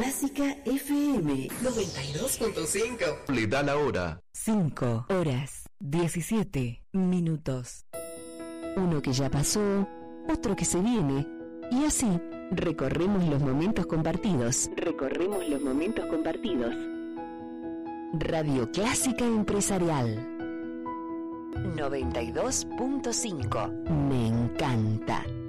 Clásica FM 92.5. Le da la hora. 5 horas 17 minutos. Uno que ya pasó, otro que se viene, y así recorremos los momentos compartidos. Radio Clásica Empresarial 92.5. Me encanta.